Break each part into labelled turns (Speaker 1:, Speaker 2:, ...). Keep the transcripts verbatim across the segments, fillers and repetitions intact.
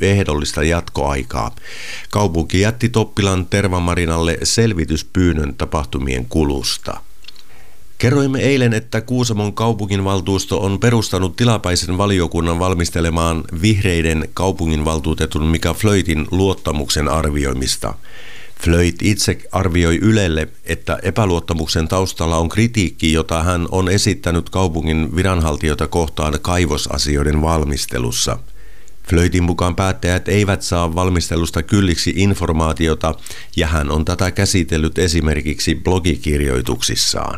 Speaker 1: ehdollista jatkoaikaa. Kaupunki jätti Toppilan Tervamarinalle selvityspyynnön tapahtumien kulusta. Kerroimme eilen, että Kuusamon kaupunginvaltuusto on perustanut tilapäisen valiokunnan valmistelemaan vihreiden kaupunginvaltuutetun Mika Flöitin luottamuksen arvioimista. Flöit itse arvioi Ylelle, että epäluottamuksen taustalla on kritiikki, jota hän on esittänyt kaupungin viranhaltijoita kohtaan kaivosasioiden valmistelussa. Flöitin mukaan päättäjät eivät saa valmistelusta kylliksi informaatiota, ja hän on tätä käsitellyt esimerkiksi blogikirjoituksissaan.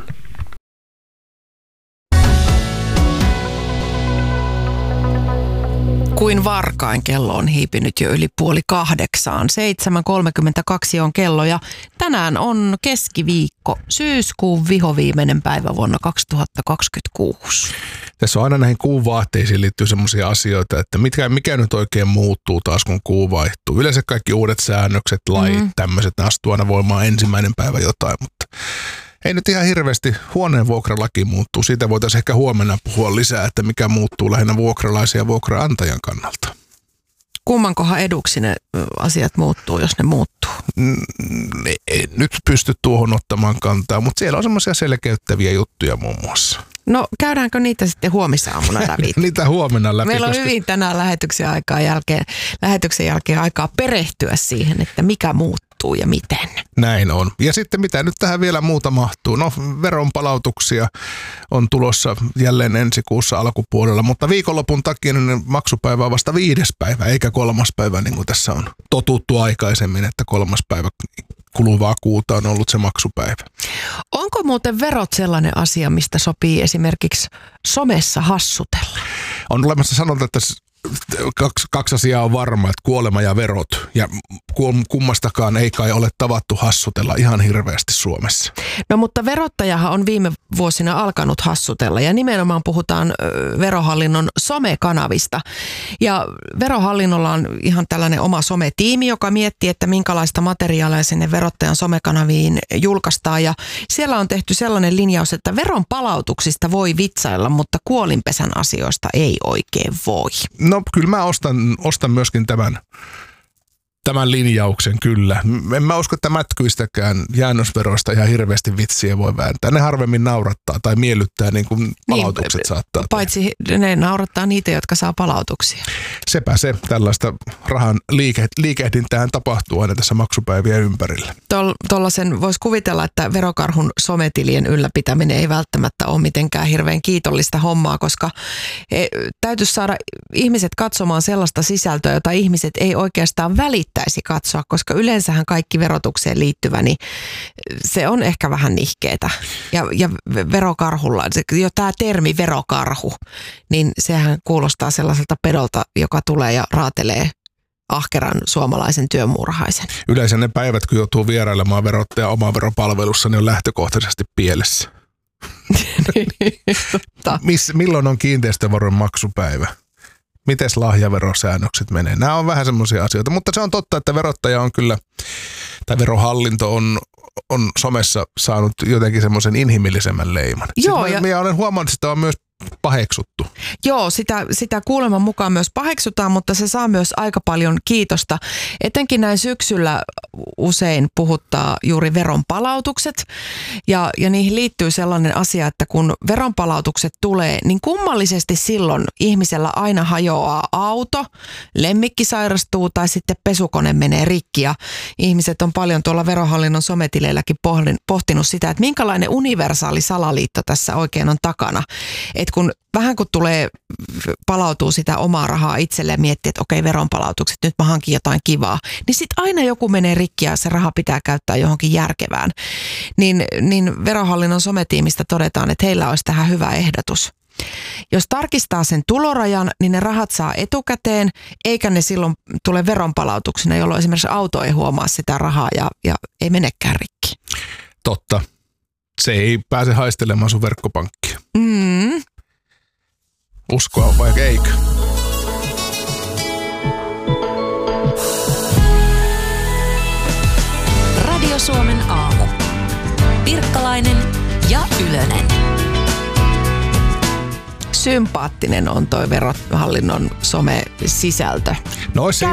Speaker 2: Kuin varkain kello on hiipinyt jo yli puoli kahdeksaan. seitsemän kolmekymmentäkaksi on kello ja tänään on keskiviikko, syyskuun vihoviimeinen päivä vuonna kaksituhattakaksikymmentäkuusi.
Speaker 3: Tässä on aina näihin kuun vaatteisiin liittyy semmoisia asioita, että mikä, mikä nyt oikein muuttuu taas kun kuu vaihtuu. Yleensä kaikki uudet säännökset, lait, mm. tämmöiset, ne astuu aina voimaan ensimmäinen päivä jotain, mutta ei nyt ihan hirveästi. Huoneen vuokralaki muuttuu. Siitä voitaisiin ehkä huomenna puhua lisää, että mikä muuttuu lähinnä vuokralaisen ja vuokraantajan kannalta.
Speaker 2: Kummankohan eduksi ne asiat muuttuu, jos ne muuttuu?
Speaker 3: En nyt pysty tuohon ottamaan kantaa, mutta siellä on semmoisia selkeyttäviä juttuja muun muassa.
Speaker 2: No käydäänkö niitä sitten huomisaamuna läpi?
Speaker 3: Niitä huomenna läpi.
Speaker 2: Meillä on
Speaker 3: koska
Speaker 2: hyvin tänään lähetyksen, aikaa jälkeen, lähetyksen jälkeen aikaa perehtyä siihen, että mikä muuttuu ja miten.
Speaker 3: Näin on. Ja sitten mitä nyt tähän vielä muuta mahtuu? No veronpalautuksia on tulossa jälleen ensi kuussa alkupuolella, mutta viikonlopun takia niin maksupäivä on vasta viides päivä, eikä kolmas päivä niin kuin tässä on totuttu aikaisemmin, että kolmas päivä kuluvaa kuuta on ollut se maksupäivä.
Speaker 2: Onko muuten verot sellainen asia, mistä sopii esimerkiksi somessa hassutella?
Speaker 3: On olemassa sanonta, että kaksi, kaksi asiaa on varma, että kuolema ja verot. Ja kummastakaan ei kai ole tavattu hassutella ihan hirveästi Suomessa.
Speaker 2: No mutta verottajahan on viime vuosina alkanut hassutella ja nimenomaan puhutaan Verohallinnon somekanavista. Ja Verohallinnolla on ihan tällainen oma sometiimi, joka miettii, että minkälaista materiaalia sinne verottajan somekanaviin julkaistaan. Ja siellä on tehty sellainen linjaus, että veron palautuksista voi vitsailla, mutta kuolinpesän asioista ei oikein voi.
Speaker 3: No kyllä mä ostan, ostan myöskin tämän, tämän linjauksen kyllä. En mä usko, että mätkyistäkään jäännösveroista ihan hirveästi vitsiä voi vääntää. Ne harvemmin naurattaa tai miellyttää niin kuin palautukset niin, saattaa.
Speaker 2: Paitsi tehdä. Ne naurattaa niitä, jotka saa palautuksia.
Speaker 3: Sepä se. Tällaista rahan liike, liikehdintään tapahtuu aina tässä maksupäivien ympärillä.
Speaker 2: Tuollaisen voisi kuvitella, että verokarhun sometilien ylläpitäminen ei välttämättä ole mitenkään hirveän kiitollista hommaa, koska he, täytyisi saada ihmiset katsomaan sellaista sisältöä, jota ihmiset ei oikeastaan välittäisi katsoa, koska yleensähän kaikki verotukseen liittyvä, niin se on ehkä vähän nihkeetä. Ja, ja verokarhulla, jo tämä termi verokarhu, niin sehän kuulostaa sellaiselta pedolta, joka tulee ja raatelee ahkeran suomalaisen työmuurahaisen.
Speaker 3: Yleensä ne päivät, kun joutuu vierailemaan verottajan oma veropalvelussa, niin on lähtökohtaisesti pielessä. Miss, milloin on kiinteistöveron maksupäivä? Mites lahjaverosäännökset menee? Nämä on vähän semmoisia asioita, mutta se on totta, että verottaja on kyllä, tai verohallinto on, on somessa saanut jotenkin semmoisen inhimillisemmän leiman. Joo, ja minä olen huomannut, että sitä on myös paheksuttu.
Speaker 2: Joo, sitä, sitä kuuleman mukaan myös paheksutaan, mutta se saa myös aika paljon kiitosta. Etenkin näin syksyllä usein puhuttaa juuri veronpalautukset ja, ja niihin liittyy sellainen asia, että kun veronpalautukset tulee, niin kummallisesti silloin ihmisellä aina hajoaa auto, lemmikki sairastuu tai sitten pesukone menee rikki ja ihmiset on paljon tuolla Verohallinnon sometileilläkin pohtinut sitä, että minkälainen universaali salaliitto tässä oikein on takana. Et kun vähän kun tulee, palautuu sitä omaa rahaa itselleen ja miettii, että okei, veronpalautukset, nyt mä hankin jotain kivaa, niin sitten aina joku menee rikki ja se raha pitää käyttää johonkin järkevään. Niin, niin Verohallinnon sometiimistä todetaan, että heillä olisi tähän hyvä ehdotus. Jos tarkistaa sen tulorajan, niin ne rahat saa etukäteen, eikä ne silloin tule veronpalautuksena, jolloin esimerkiksi auto ei huomaa sitä rahaa ja, ja ei menekään rikki.
Speaker 3: Totta. Se ei pääse haistelemaan sun verkkopankkia.
Speaker 2: Mm.
Speaker 3: Uskoa vai eikö?
Speaker 4: Radio Suomen aamu. Pirkkalainen ja Ylönen.
Speaker 2: Sympaattinen on toi Verohallinnon some-sisältö.
Speaker 3: No,